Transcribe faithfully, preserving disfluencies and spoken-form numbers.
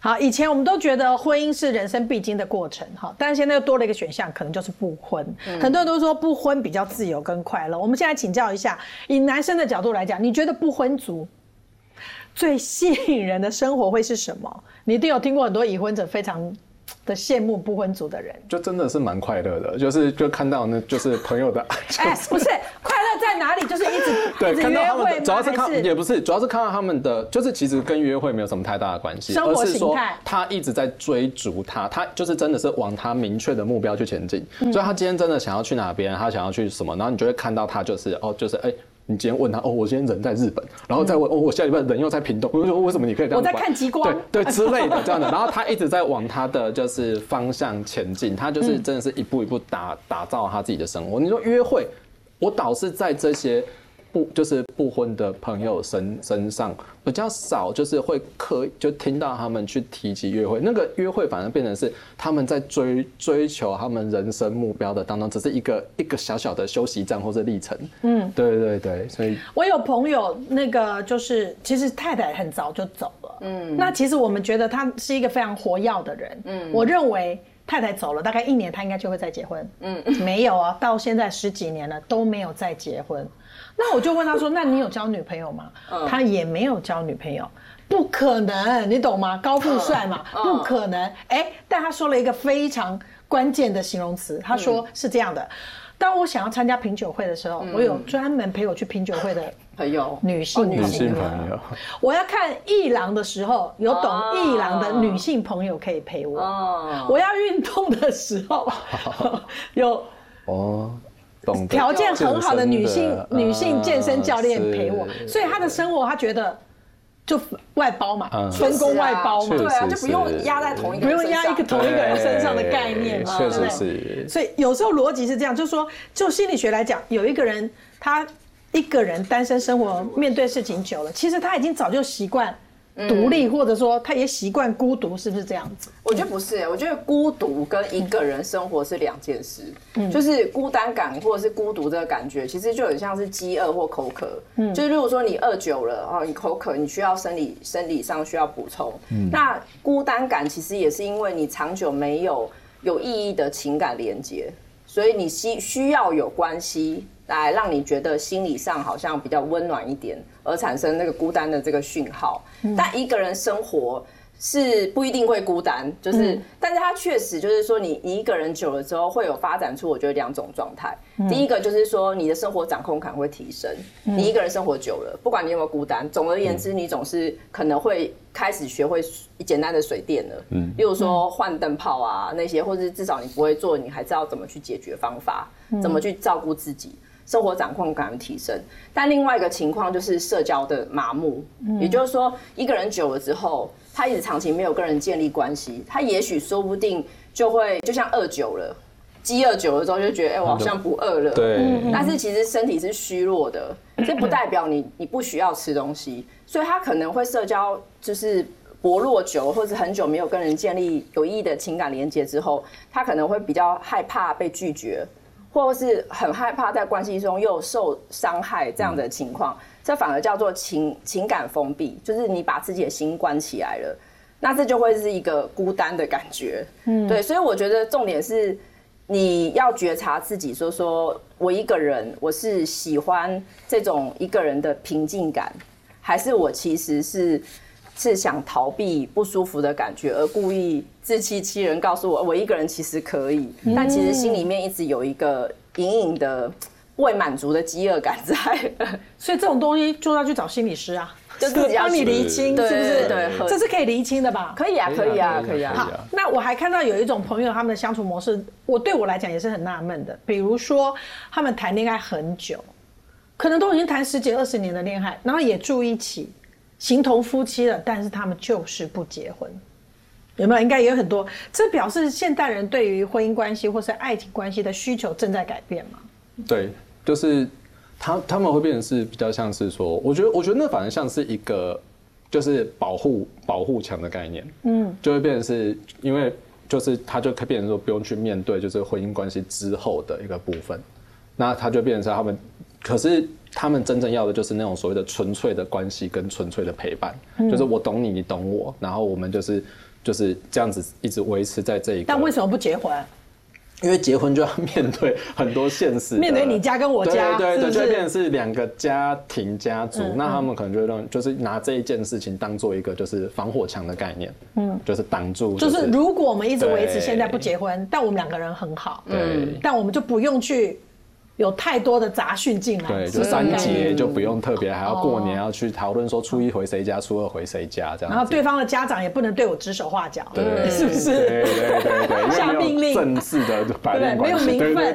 好，以前我们都觉得婚姻是人生必经的过程，哈，但是现在又多了一个选项，可能就是不婚。嗯、很多人都说不婚比较自由跟快乐。我们现在请教一下，以男生的角度来讲，你觉得不婚族最吸引人的生活会是什么？你一定有听过很多已婚者非常的羡慕不婚族的人， 就真的是蛮快乐的，就是就看到那就是朋友的， 哎、欸，不是快乐在哪里？就是一直对一直约会吗？ 主要是看也不是，主要是看到他们的，就是其实跟约会没有什么太大的关系， 生活形态， 而是说他一直在追逐他，他就是真的是往他明确的目标去前进，嗯、所以他今天真的想要去哪边，他想要去什么，然后你就会看到他就是哦，就是哎。欸你今天问他哦，我今天人在日本，然后再问、嗯、哦，我下礼拜人又在屏东，我说为什么你可以这样？ 我在看极光， 对对之类的这样的，然后他一直在往他的就是方向前进，他就是真的是一步一步打打造他自己的生活。你说约会，我倒是在这些不就是不婚的朋友身身上比较少，就是会刻就听到他们去提及约会，那个约会反而变成是他们在追追求他们人生目标的当中，只是一个一个小小的休息站或者历程。嗯，对对对，所以我有朋友那个就是其实太太很早就走了，嗯，那其实我们觉得他是一个非常活跃的人，嗯，我认为太太走了大概一年，他应该就会再结婚，嗯，没有啊，到现在十几年了都没有再结婚。那我就问他说：“那你有交女朋友吗？”嗯、他也没有交女朋友，不可能，你懂吗？高富帅嘛，嗯、不可能。哎、欸，但他说了一个非常关键的形容词，他说是这样的：当我想要参加品酒会的时候，嗯、我有专门陪我去品酒会的朋友， 女性女性朋友。 我要看艺廊的时候，有懂艺廊的女性朋友可以陪我。哦、我要运动的时候，有哦。条件很好的女性的女性健身教练陪我，所以他的生活他觉得就外包嘛，嗯、分工外包嘛， 对啊，就不用压在同一个人身上， 不用压一个同一个人身上的概念嘛， 确实是。 所以有时候逻辑是这样，就是说，就心理学来讲，有一个人他一个人单身生活，面对事情久了，其实他已经早就习惯独立，或者说他也习惯孤独，是不是这样子？ 我觉得不是，我觉得孤独跟一个人生活是两件事。嗯，就是孤单感或者是孤独这个感觉，其实就很像是饥饿或口渴。嗯，就是如果说你饿久了哦，你口渴，你需要生理生理上需要补充。嗯，那孤单感其实也是因为你长久没有有意义的情感连接，所以你需需要有关系来让你觉得心理上好像比较温暖一点，而产生那个孤单的这个讯号。嗯、但一个人生活是不一定会孤单，就是，嗯、但是他确实就是说你，你一个人久了之后会有发展出我觉得两种状态。嗯、第一个就是说你的生活掌控感会提升，嗯、你一个人生活久了，不管你有没有孤单，总而言之，你总是可能会开始学会简单的水电了。嗯，例如说换灯泡啊那些，或者至少你不会做，你还知道怎么去解决方法，嗯、怎么去照顾自己。生活掌控感的提升，但另外一个情况就是社交的麻木，嗯、也就是说，一个人久了之后，他一直长期没有跟人建立关系，他也许说不定就会就像饿久了，饥饿久了之后就觉得，哎、欸，我好像不饿了， 对， 但是其实身体是虚弱的，这不代表你你不需要吃东西，所以他可能会社交就是薄弱久，或者很久没有跟人建立有意义的情感连接之后，他可能会比较害怕被拒绝。或是很害怕在关系中又受伤害这样的情况，这反而叫做情情感封闭，就是你把自己的心关起来了，那这就会是一个孤单的感觉。嗯，对，所以我觉得重点是你要觉察自己，说说我一个人，我是喜欢这种一个人的平静感，还是我其实是是想逃避不舒服的感觉，而故意自欺欺人，告诉我我一个人其实可以，嗯、但其实心里面一直有一个隐隐的未满足的饥饿感在。 所以这种东西就要去找心理师啊， 就自己要帮你厘清，是不是？ 对，对这是可以厘清的吧？ 可以啊，可以啊，可以啊。 好，那我还看到有一种朋友，他们的相处模式，我对我来讲也是很纳闷的。比如说，他们谈恋爱很久，可能都已经谈十几二十年的恋爱，然后也住一起。形同夫妻了，但是他们就是不结婚，有没有？应该也有很多，这表示现代人对于婚姻关系或是爱情关系的需求正在改变吗？ 对，就是他他们会变成是比较像是说，我觉得我觉得那反而像是一个就是保护保护墙的概念，嗯，就会变成是因为就是他就可以变成说不用去面对就是婚姻关系之后的一个部分，那他就变成是他们。可是他们真正要的就是那种所谓的纯粹的关系跟纯粹的陪伴，嗯、就是我懂你，你懂我，然后我们就是就是这样子一直维持在这一个。 但为什么不结婚？ 因为结婚就要面对很多现实， 面对你家跟我家， 对对对， 是不是就会变成是两个家庭家族， 嗯那他们可能就会让就是拿这一件事情当做一个就是防火墙的概念，嗯，就是挡住、 就是，就是如果我们一直维持对现在不结婚，但我们两个人很好， 对嗯，但我们就不用去有太多的杂讯进来， 对，就三节就不用特别，还要过年要去讨论说初一回谁家，初二回谁家这样子。 然后对方的家长也不能对我指手画脚， 对， 是不是？ 对对对对， 下命令， 正式的法对，没有定关系， 名分。